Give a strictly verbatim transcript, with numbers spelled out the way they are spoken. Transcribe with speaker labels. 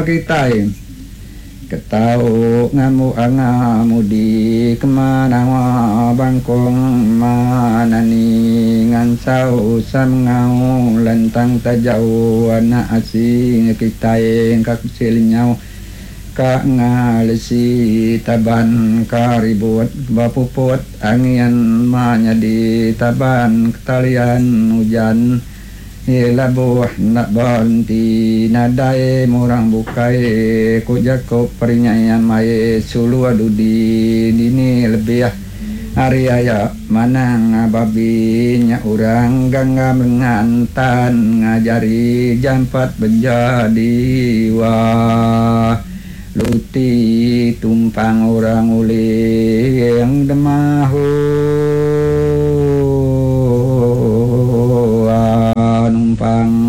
Speaker 1: kita ketau ngamu angamu di kemana bangkong manani ngansau sam ngau lantang tajau anak asing kita yang kaksil nyau ka ngalesi taban karibut bapuput angian manyadi taban ketalian hujan ilabuh nak banti nadai murang bukai kujakop perinyayan mai sulu adudi dini lebih hari aya manang babinya urang gangga mengantan ngajari jampat menjadi wah luti tumpang orang uli yang demahu numpang